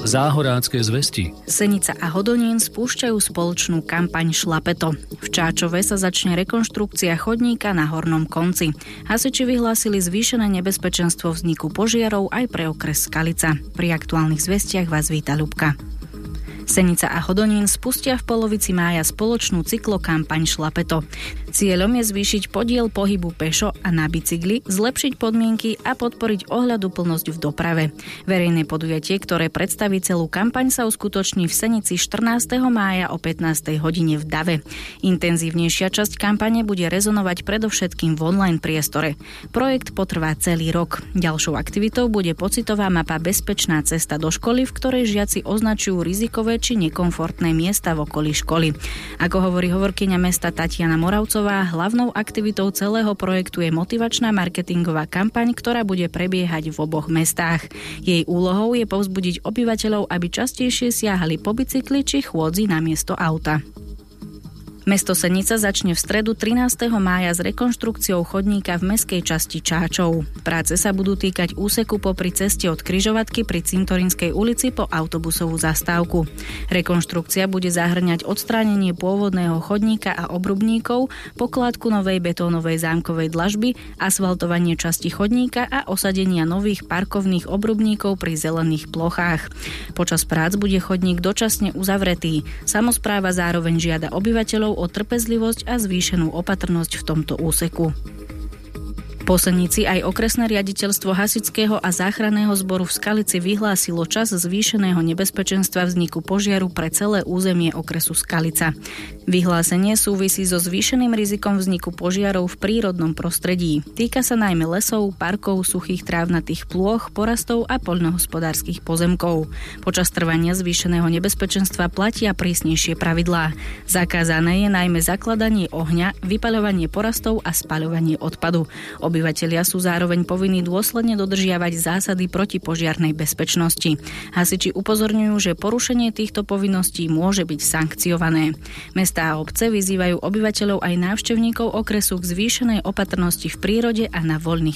Záhorácké zvesti. Senica a Hodonín spúšťajú spoločnú kampaň Šlapeto. V Čáčove sa začne rekonštrukcia chodníka na hornom konci. Hasiči vyhlásili zvýšené nebezpečenstvo vzniku požiarov aj pre okres Skalica. Pri aktuálnych zvestiach vás víta Ľubka. Senica a Hodonín spustia v polovici mája spoločnú cyklokampaň Šlapeto. Cieľom je zvýšiť podiel pohybu pešo a na bicykli, zlepšiť podmienky a podporiť ohľaduplnosť v doprave. Verejné podujatie, ktoré predstaví celú kampaň, sa uskutoční v Senici 14. mája o 15. hodine v Dave. Intenzívnejšia časť kampane bude rezonovať predovšetkým v online priestore. Projekt potrvá celý rok. Ďalšou aktivitou bude pocitová mapa Bezpečná cesta do školy, v ktorej žiaci označujú rizikové či nekomfortné miesta v okolí školy. Ako hovorí hovorkyňa mesta Tatiana Moravcová, hlavnou aktivitou celého projektu je motivačná marketingová kampaň, ktorá bude prebiehať v oboch mestách. Jej úlohou je povzbudiť obyvateľov, aby častejšie siahali po bicykli či chôdzi namiesto auta. Mesto Senica začne v stredu 13. mája s rekonštrukciou chodníka v mestskej časti Čáčov. Práce sa budú týkať úseku popri ceste od Križovatky pri Cintorínskej ulici po autobusovú zastávku. Rekonštrukcia bude zahŕňať odstránenie pôvodného chodníka a obrubníkov, pokládku novej betónovej zámkovej dlažby, asfaltovanie časti chodníka a osadenia nových parkovných obrubníkov pri zelených plochách. Počas prác bude chodník dočasne uzavretý. Samospráva zároveň žiada obyvateľov o trpezlivosť a zvýšenú opatrnosť v tomto úseku. Po Senici aj okresné riaditeľstvo hasičského a záchranného zboru v Skalici vyhlásilo čas zvýšeného nebezpečenstva vzniku požiaru pre celé územie okresu Skalica. Vyhlásenie súvisí so zvýšeným rizikom vzniku požiarov v prírodnom prostredí. Týka sa najmä lesov, parkov, suchých trávnatých plôch, porastov a poľnohospodárskych pozemkov. Počas trvania zvýšeného nebezpečenstva platia prísnejšie pravidlá. Zakázané je najmä zakladanie ohňa, vypaľovanie porastov a spaľovanie odpadu. Obyvatelia sú zároveň povinní dôsledne dodržiavať zásady protipožiarnej bezpečnosti. Hasiči upozorňujú, že porušenie týchto povinností môže byť sankciované. Mestá a obce vyzývajú obyvateľov aj návštevníkov okresu k zvýšenej opatrnosti v prírode a na voľných